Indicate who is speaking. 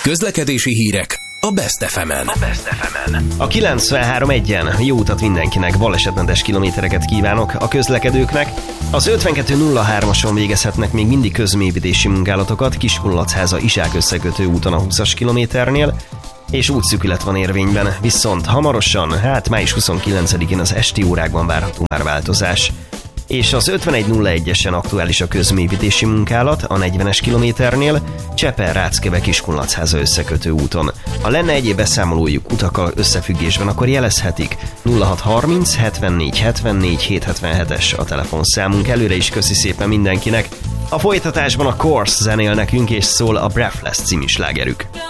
Speaker 1: Közlekedési hírek a Best FM-en.
Speaker 2: A 93.1-en jó utat mindenkinek, balesetmentes kilométereket kívánok a közlekedőknek. Az 52.03-ason végezhetnek még mindig közműépítési munkálatokat Kiskunlachháza Izsák összekötő úton a 20-as kilométernél, és útszűkület van érvényben, viszont hamarosan, május 29-én az esti órákban várható már változás. És az 51.01-esen aktuális a közműépítési munkálat a 40-es kilométernél, Csepel-Ráckeve Kiskunlachháza összekötő úton. Ha lenne egyéb beszámolójuk utakkal összefüggésben, akkor jelezhetik. 0630 74 74 777-es a telefonszámunk. Előre is köszi szépen mindenkinek. A folytatásban a Course zenél nekünk, és szól a Breathless című slágerük.